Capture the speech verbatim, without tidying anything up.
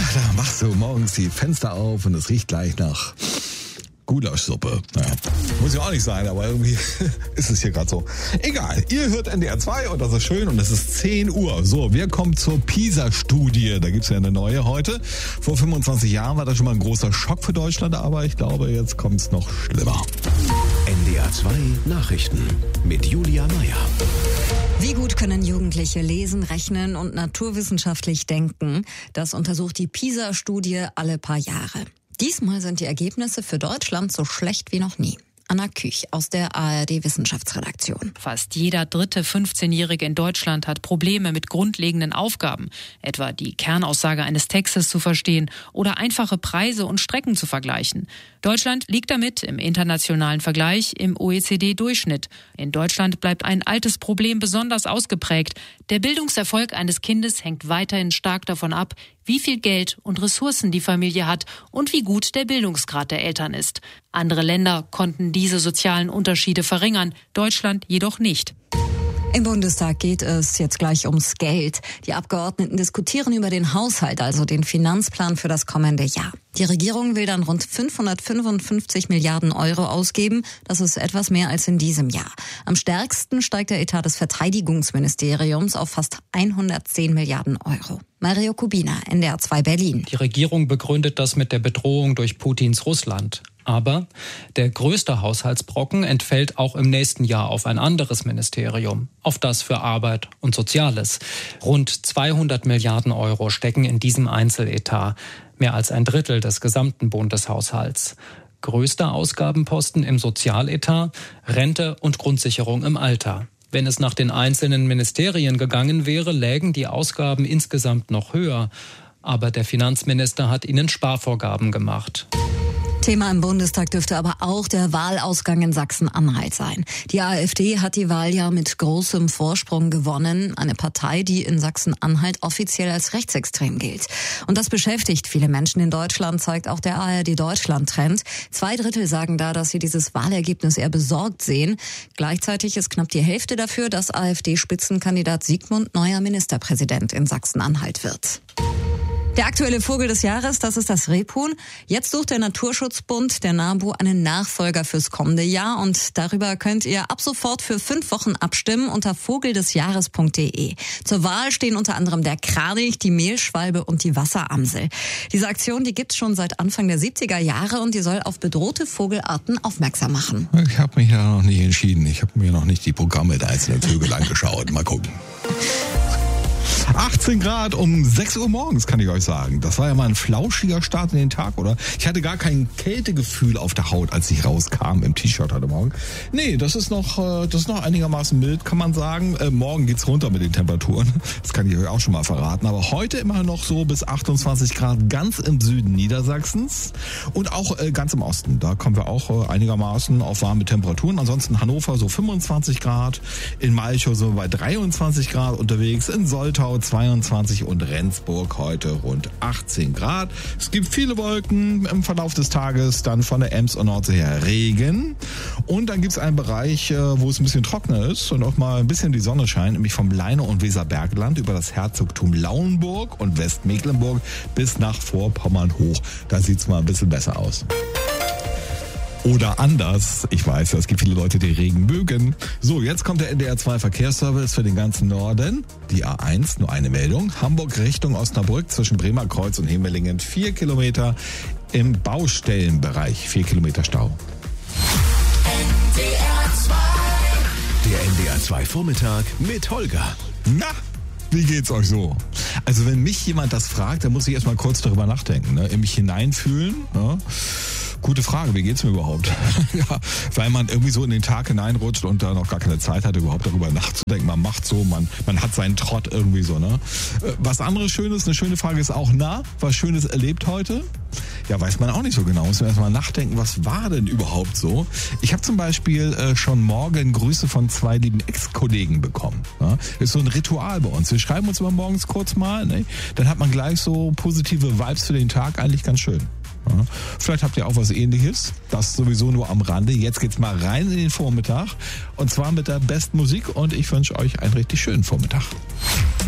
da machst du morgens die Fenster auf und es riecht gleich nach Gulaschsuppe. Naja, muss ja auch nicht sein, aber irgendwie ist es hier gerade so. Egal, ihr hört N D R zwei und das ist schön und es ist zehn Uhr. So, wir kommen zur PISA-Studie. Da gibt's ja eine neue heute. Vor fünfundzwanzig Jahren war das schon mal ein großer Schock für Deutschland, aber ich glaube, jetzt kommt's noch schlimmer. N D R zwei Nachrichten mit Julia Meyer. Wie gut können Jugendliche lesen, rechnen und naturwissenschaftlich denken? Das untersucht die PISA-Studie alle paar Jahre. Diesmal sind die Ergebnisse für Deutschland so schlecht wie noch nie. Anna Küch aus der A R D-Wissenschaftsredaktion. Fast jeder dritte fünfzehnjährige in Deutschland hat Probleme mit grundlegenden Aufgaben, etwa die Kernaussage eines Textes zu verstehen oder einfache Preise und Strecken zu vergleichen. Deutschland liegt damit im internationalen Vergleich im O E C D-Durchschnitt. In Deutschland bleibt ein altes Problem besonders ausgeprägt. Der Bildungserfolg eines Kindes hängt weiterhin stark davon ab, wie viel Geld und Ressourcen die Familie hat und wie gut der Bildungsgrad der Eltern ist. Andere Länder konnten diese sozialen Unterschiede verringern, Deutschland jedoch nicht. Im Bundestag geht es jetzt gleich ums Geld. Die Abgeordneten diskutieren über den Haushalt, also den Finanzplan für das kommende Jahr. Die Regierung will dann rund fünfhundertfünfundfünfzig Milliarden Euro ausgeben. Das ist etwas mehr als in diesem Jahr. Am stärksten steigt der Etat des Verteidigungsministeriums auf fast hundertzehn Milliarden Euro. Mario Kubina, N D R zwei Berlin. Die Regierung begründet das mit der Bedrohung durch Putins Russland. Aber der größte Haushaltsbrocken entfällt auch im nächsten Jahr auf ein anderes Ministerium, auf das für Arbeit und Soziales. Rund zweihundert Milliarden Euro stecken in diesem Einzeletat, mehr als ein Drittel des gesamten Bundeshaushalts. Größter Ausgabenposten im Sozialetat, Rente und Grundsicherung im Alter. Wenn es nach den einzelnen Ministerien gegangen wäre, lägen die Ausgaben insgesamt noch höher. Aber der Finanzminister hat ihnen Sparvorgaben gemacht. Thema im Bundestag dürfte aber auch der Wahlausgang in Sachsen-Anhalt sein. Die AfD hat die Wahl ja mit großem Vorsprung gewonnen. Eine Partei, die in Sachsen-Anhalt offiziell als rechtsextrem gilt. Und das beschäftigt viele Menschen in Deutschland, zeigt auch der A R D-Deutschland-Trend. Zwei Drittel sagen da, dass sie dieses Wahlergebnis eher besorgt sehen. Gleichzeitig ist knapp die Hälfte dafür, dass AfD-Spitzenkandidat Sigmund neuer Ministerpräsident in Sachsen-Anhalt wird. Der aktuelle Vogel des Jahres, das ist das Rebhuhn. Jetzt sucht der Naturschutzbund, der NABU, einen Nachfolger fürs kommende Jahr. Und darüber könnt ihr ab sofort für fünf Wochen abstimmen unter vogeldesjahres punkt de. Zur Wahl stehen unter anderem der Kranich, die Mehlschwalbe und die Wasseramsel. Diese Aktion, die gibt's schon seit Anfang der siebziger Jahre und die soll auf bedrohte Vogelarten aufmerksam machen. Ich habe mich ja noch nicht entschieden. Ich habe mir noch nicht die Programme der einzelnen Vögel angeschaut. Mal gucken. achtzehn Grad um sechs Uhr morgens, kann ich euch sagen. Das war ja mal ein flauschiger Start in den Tag, oder? Ich hatte gar kein Kältegefühl auf der Haut, als ich rauskam im T-Shirt heute Morgen. Nee, das ist noch, das ist noch einigermaßen mild, kann man sagen. Äh, morgen geht's runter mit den Temperaturen. Das kann ich euch auch schon mal verraten. Aber heute immer noch so bis achtundzwanzig Grad ganz im Süden Niedersachsens und auch äh, ganz im Osten. Da kommen wir auch äh, einigermaßen auf warme Temperaturen. Ansonsten Hannover so fünfundzwanzig Grad. In Malchow so bei dreiundzwanzig Grad unterwegs. In Soltau zweiundzwanzig und Rendsburg heute rund achtzehn Grad. Es gibt viele Wolken im Verlauf des Tages, dann von der Ems und Nordsee her Regen. Und dann gibt es einen Bereich, wo es ein bisschen trockener ist und auch mal ein bisschen die Sonne scheint, nämlich vom Leine- und Weserbergland über das Herzogtum Lauenburg und Westmecklenburg bis nach Vorpommern hoch. Da sieht es mal ein bisschen besser aus. Oder anders. Ich weiß, es gibt viele Leute, die Regen mögen. So, jetzt kommt der N D R zwei Verkehrsservice für den ganzen Norden. Die A eins, nur eine Meldung. Hamburg Richtung Osnabrück zwischen Bremer Kreuz und Hemmelingen. Vier Kilometer im Baustellenbereich. Vier Kilometer Stau. N D R zwei. Der N D R zwei Vormittag mit Holger. Na? Wie geht's euch so? Also wenn mich jemand das fragt, dann muss ich erstmal kurz darüber nachdenken, ne? In mich hineinfühlen, ne? Gute Frage, wie geht's mir überhaupt? Ja, weil man irgendwie so in den Tag hineinrutscht und da noch gar keine Zeit hat, überhaupt darüber nachzudenken. Man macht so, man, man hat seinen Trott irgendwie so, ne? Was anderes Schönes, eine schöne Frage ist auch, na, was Schönes erlebt heute? Ja, weiß man auch nicht so genau. Muss man erstmal nachdenken, was war denn überhaupt so? Ich habe zum Beispiel äh, schon morgen Grüße von zwei lieben Ex-Kollegen bekommen. Ja? Ist so ein Ritual bei uns. Wir schreiben uns immer morgens kurz mal, ne? Dann hat man gleich so positive Vibes für den Tag, eigentlich ganz schön. Ja. Vielleicht habt ihr auch was Ähnliches. Das sowieso nur am Rande. Jetzt geht's mal rein in den Vormittag. Und zwar mit der besten Musik. Und ich wünsche euch einen richtig schönen Vormittag.